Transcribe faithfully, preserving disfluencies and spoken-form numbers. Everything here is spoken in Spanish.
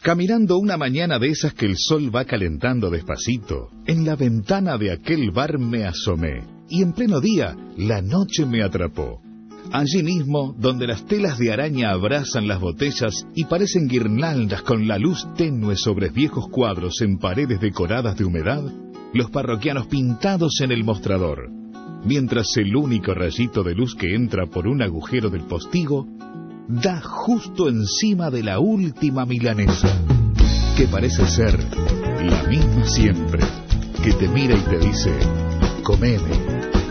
Caminando una mañana de esas que el sol va calentando despacito, en la ventana de aquel bar me asomé, y en pleno día la noche me atrapó. Allí mismo, donde las telas de araña abrazan las botellas y parecen guirnaldas con la luz tenue sobre viejos cuadros en paredes decoradas de humedad, los parroquianos pintados en el mostrador, mientras el único rayito de luz que entra por un agujero del postigo da justo encima de la última milanesa, que parece ser la misma siempre, que te mira y te dice: comeme.